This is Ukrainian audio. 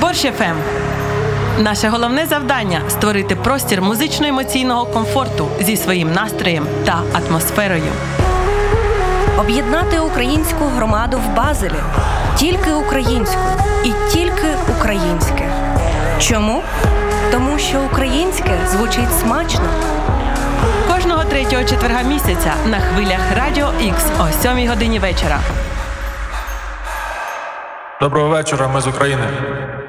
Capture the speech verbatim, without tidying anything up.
Борщ еф ем. Наше головне завдання – створити простір музично-емоційного комфорту зі своїм настроєм та атмосферою. Об'єднати українську громаду в Базелі. Тільки українську і тільки українське. Чому? Тому що українське звучить смачно. Кожного третього четверга місяця на хвилях Радіо Ікс о сьомій годині вечора. Доброго вечора, ми з України.